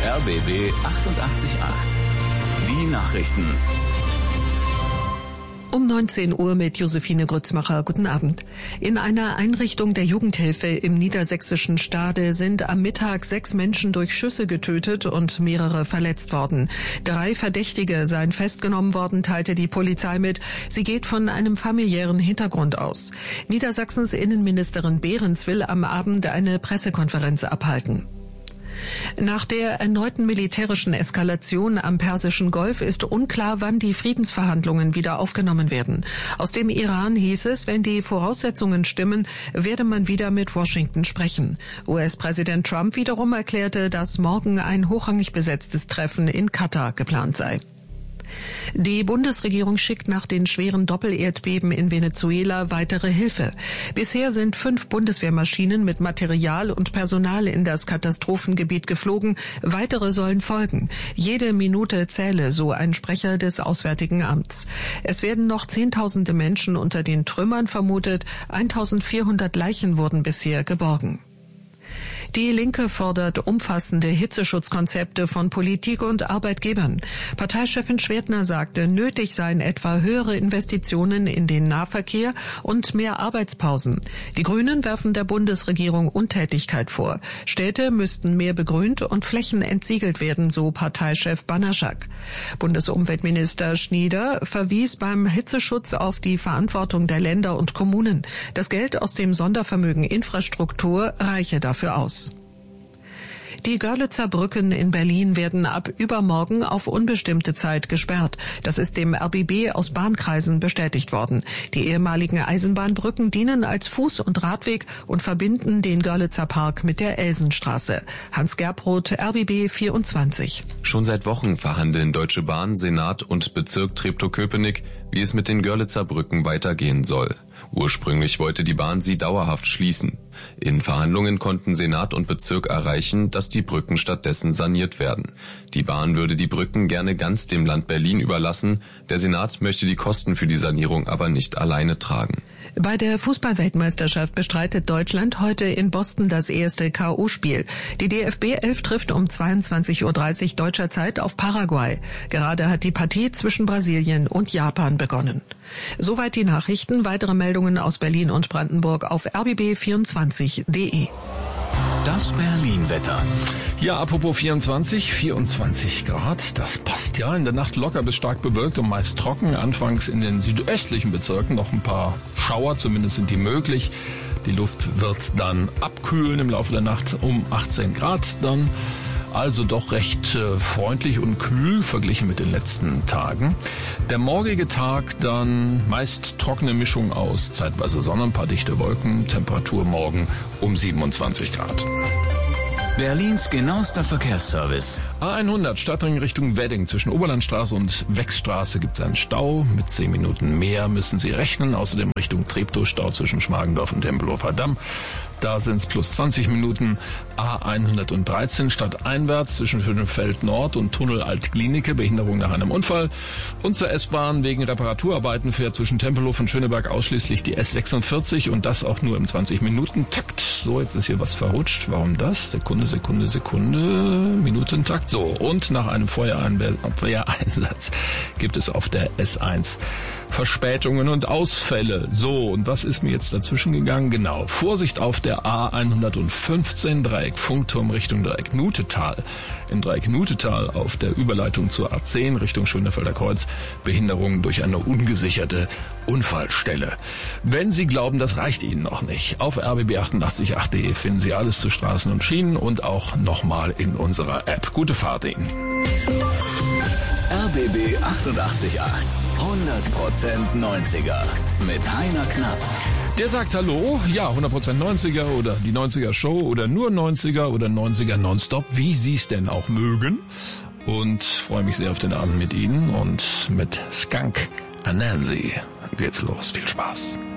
RBB 888. Die Nachrichten. Um 19 Uhr mit Josephine Grützmacher. Guten Abend. In einer Einrichtung der Jugendhilfe im niedersächsischen Stade sind am Mittag 6 Menschen durch Schüsse getötet und mehrere verletzt worden. 3 Verdächtige seien festgenommen worden, teilte die Polizei mit. Sie geht von einem familiären Hintergrund aus. Niedersachsens Innenministerin Behrens will am Abend eine Pressekonferenz abhalten. Nach der erneuten militärischen Eskalation am Persischen Golf ist unklar, wann die Friedensverhandlungen wieder aufgenommen werden. Aus dem Iran hieß es, wenn die Voraussetzungen stimmen, werde man wieder mit Washington sprechen. US-Präsident Trump wiederum erklärte, dass morgen ein hochrangig besetztes Treffen in Katar geplant sei. Die Bundesregierung schickt nach den schweren Doppelerdbeben in Venezuela weitere Hilfe. Bisher sind 5 Bundeswehrmaschinen mit Material und Personal in das Katastrophengebiet geflogen. Weitere sollen folgen. Jede Minute zähle, so ein Sprecher des Auswärtigen Amts. Es werden noch Zehntausende Menschen unter den Trümmern vermutet. 1400 Leichen wurden bisher geborgen. Die Linke fordert umfassende Hitzeschutzkonzepte von Politik und Arbeitgebern. Parteichefin Schwertner sagte, nötig seien etwa höhere Investitionen in den Nahverkehr und mehr Arbeitspausen. Die Grünen werfen der Bundesregierung Untätigkeit vor. Städte müssten mehr begrünt und Flächen entsiegelt werden, so Parteichef Banaschak. Bundesumweltminister Schnieder verwies beim Hitzeschutz auf die Verantwortung der Länder und Kommunen. Das Geld aus dem Sondervermögen Infrastruktur reiche dafür aus. Die Görlitzer Brücken in Berlin werden ab übermorgen auf unbestimmte Zeit gesperrt. Das ist dem RBB aus Bahnkreisen bestätigt worden. Die ehemaligen Eisenbahnbrücken dienen als Fuß- und Radweg und verbinden den Görlitzer Park mit der Elsenstraße. Hans Gerbroth, RBB 24. Schon seit Wochen verhandeln Deutsche Bahn, Senat und Bezirk Treptow-Köpenick, wie es mit den Görlitzer Brücken weitergehen soll. Ursprünglich wollte die Bahn sie dauerhaft schließen. In Verhandlungen konnten Senat und Bezirk erreichen, dass die Brücken stattdessen saniert werden. Die Bahn würde die Brücken gerne ganz dem Land Berlin überlassen. Der Senat möchte die Kosten für die Sanierung aber nicht alleine tragen. Bei der Fußball-Weltmeisterschaft bestreitet Deutschland heute in Boston das erste K.O.-Spiel. Die DFB 11 trifft um 22:30 Uhr deutscher Zeit auf Paraguay. Gerade hat die Partie zwischen Brasilien und Japan begonnen. Soweit die Nachrichten. Weitere Meldungen aus Berlin und Brandenburg auf rbb24.de. Das Berlin-Wetter. Ja, apropos 24 Grad, das passt ja. In der Nacht locker bis stark bewölkt und meist trocken. Anfangs in den südöstlichen Bezirken noch ein paar Schauer, zumindest sind die möglich. Die Luft wird dann abkühlen im Laufe der Nacht um 18 Grad dann. Also doch recht freundlich und kühl verglichen mit den letzten Tagen. Der morgige Tag dann meist trockene Mischung aus zeitweise Sonne, ein paar dichte Wolken, Temperatur morgen um 27 Grad. Berlins genauester Verkehrsservice. A100 Stadtring Richtung Wedding. Zwischen Oberlandstraße und Wechstraße gibt es einen Stau. Mit 10 Minuten mehr müssen Sie rechnen. Außerdem Richtung Treptow Stau zwischen Schmargendorf und Tempelhofer Damm. Da sind es plus 20 Minuten. A113 stadteinwärts zwischen Schönefeld Nord und Tunnel Altklinike. Behinderung nach einem Unfall. Und zur S-Bahn wegen Reparaturarbeiten fährt zwischen Tempelhof und Schöneberg ausschließlich die S46 und das auch nur im 20-Minuten-Takt. So, jetzt ist hier was verrutscht. Warum das? Sekunde. Minutentakt. So, und nach einem Feuereinsatz gibt es auf der S1 Verspätungen und Ausfälle. So, und was ist mir jetzt dazwischen gegangen? Genau, Vorsicht auf der A115 Dreieck Funkturm Richtung Dreieck Nutetal. Im Dreieck Nutetal auf der Überleitung zur A10 Richtung Schönefelder Kreuz Behinderungen durch eine ungesicherte Unfallstelle. Wenn Sie glauben, das reicht Ihnen noch nicht, auf rbb888.de finden Sie alles zu Straßen und Schienen und auch nochmal in unserer App. Gute Fahrt Ihnen. RBB 888. 100% 90er. Mit Heiner Knapp. Der sagt Hallo, ja, 100% 90er oder die 90er Show oder nur 90er oder 90er Nonstop, wie Sie es denn auch mögen. Und freue mich sehr auf den Abend mit Ihnen und mit Skunk Anansi geht's los. Viel Spaß.